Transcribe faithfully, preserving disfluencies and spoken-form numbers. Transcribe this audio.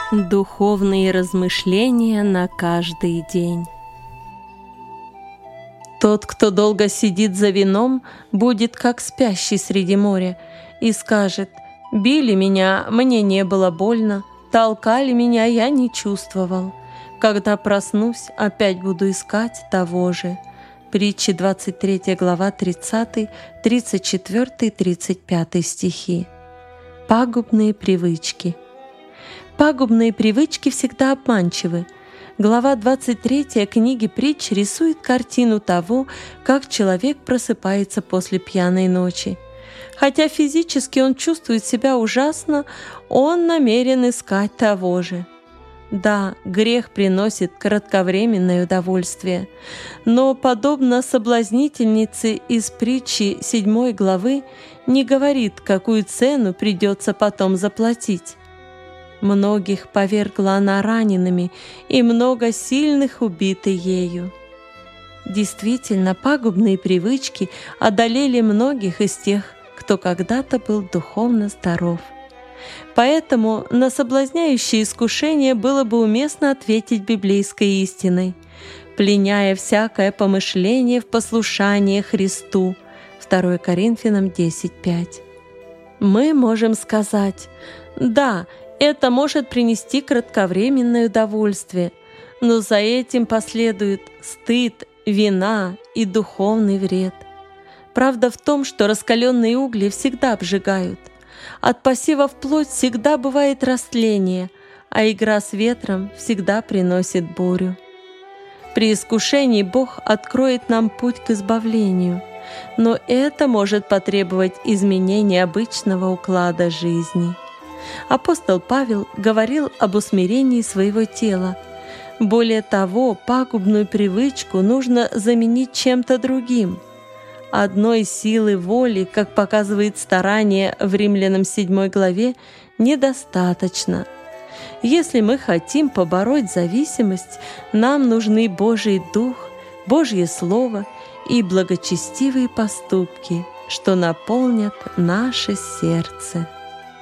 Духовные размышления на каждый день. Тот, кто долго сидит за вином, будет как спящий среди моря, и скажет: «Били меня, мне не было больно, толкали меня, я не чувствовал. Когда проснусь, опять буду искать того же». Притчи двадцать третья глава тридцатый, тридцать четвёртый, тридцать пятый стихи. Пагубные привычки. Пагубные привычки всегда обманчивы. Глава двадцать третья книги Притч рисует картину того, как человек просыпается после пьяной ночи. Хотя физически он чувствует себя ужасно, он намерен искать того же. Да, грех приносит кратковременное удовольствие, но, подобно соблазнительнице из притчи седьмой главы, не говорит, какую цену придется потом заплатить. Многих повергла она ранеными, и много сильных убиты ею. Действительно, пагубные привычки одолели многих из тех, кто когда-то был духовно здоров. Поэтому на соблазняющее искушение было бы уместно ответить библейской истиной, пленяя всякое помышление в послушание Христу. второе Коринфянам десять пять. Мы можем сказать: да, это может принести кратковременное удовольствие, но за этим последует стыд, вина и духовный вред. Правда в том, что раскаленные угли всегда обжигают. От посева в плоть всегда бывает растление, а игра с ветром всегда приносит бурю. При искушении Бог откроет нам путь к избавлению, но это может потребовать изменения обычного уклада жизни. Апостол Павел говорил об усмирении своего тела. Более того, пагубную привычку нужно заменить чем-то другим. Одной силы воли, как показывает старание в Римлянам седьмой главе, недостаточно. Если мы хотим побороть зависимость, нам нужны Божий Дух, Божье Слово и благочестивые поступки, что наполнят наше сердце.